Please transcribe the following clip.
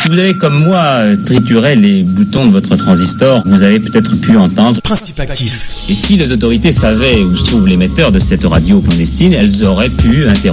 Si vous avez, comme moi, trituré les boutons de votre transistor, vous avez peut-être pu entendre Principe actif. Et si les autorités savaient où se trouve l'émetteur de cette radio clandestine, elles auraient pu interrompre